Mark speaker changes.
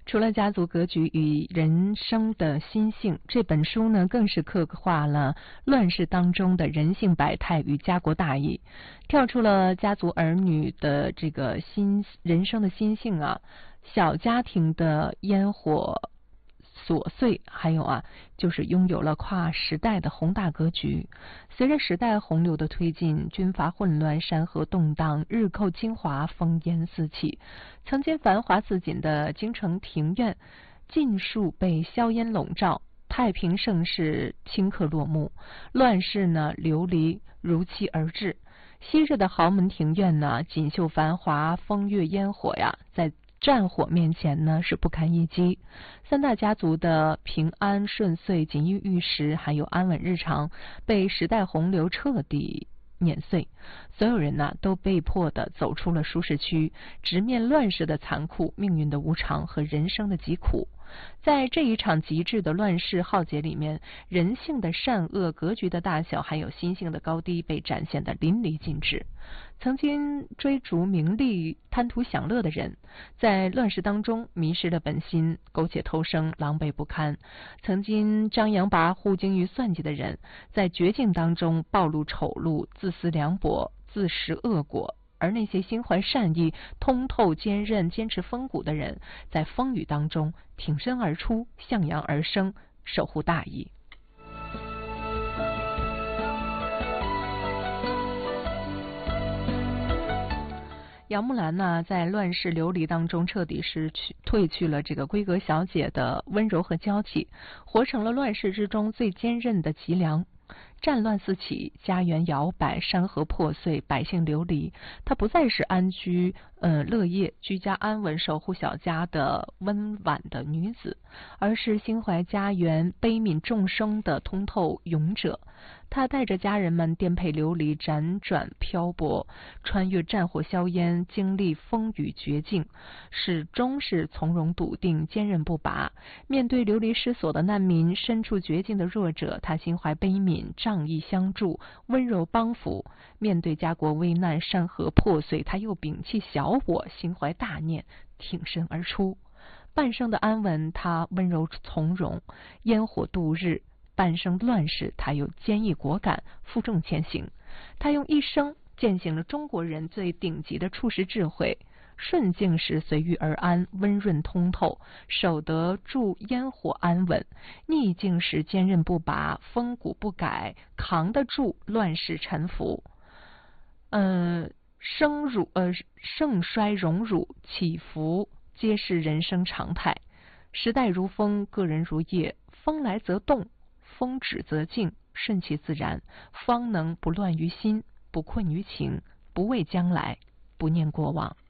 Speaker 1: 除了家族格局与人生的心性，这本书呢更是刻画了乱世当中的人性百态与家国大义，跳出了家族儿女的这个人生的心性啊，小家庭的烟火琐碎，还有就是拥有了跨时代的宏大格局。随着时代洪流的推进，军阀混乱，山河动荡，日寇侵华，烽烟四起。曾经繁华似锦的京城庭院，尽数被硝烟笼罩，太平盛世顷刻落幕，乱世呢流离如期而至。昔日的豪门庭院呢，锦绣繁华，风月烟火呀，在战火面前呢是不堪一击。三大家族的平安顺遂、锦衣玉食，还有安稳日常，被时代洪流彻底碾碎。所有人呢都被迫的走出了舒适区，直面乱世的残酷、命运的无常和人生的疾苦。在这一场极致的乱世浩劫里面，人性的善恶、格局的大小，还有心性的高低被展现得淋漓尽致。曾经追逐名利、贪图享乐的人，在乱世当中迷失了本心，苟且偷生，狼狈不堪。曾经张扬跋扈、精于算计的人，在绝境当中暴露丑陋，自私凉薄，自食恶果。而那些心怀善意、通透坚韧、坚持风骨的人，在风雨当中挺身而出，向阳而生，守护大义。杨木兰呢，在乱世流离当中，彻底褪去了这个闺阁小姐的温柔和娇气，活成了乱世之中最坚韧的脊梁。战乱四起，家园摇摆，山河破碎，百姓流离。她不再是安居乐业、居家安稳、守护小家的温婉的女子，而是心怀家园、悲悯众生的通透勇者。她带着家人们颠沛流离，辗转漂泊，穿越战火硝烟，经历风雨绝境，始终是从容笃定、坚韧不拔。面对流离失所的难民，身处绝境的弱者，她心怀悲悯，仗义相助，温柔帮扶。面对家国危难，山河破碎，她又摒弃小我，心怀大念，挺身而出。半生的安稳，她温柔从容，烟火度日；半生乱世，她又坚毅果敢，负重前行。她用一生践行了中国人最顶级的处世智慧：顺境时随遇而安，温润通透，守得住烟火安稳；逆境时坚韧不拔，风骨不改，扛得住乱世沉浮。盛衰荣辱起伏，皆是人生常态。时代如风，个人如叶，风来则动，风止则静，顺其自然，方能不乱于心，不困于情，不畏将来，不念过往。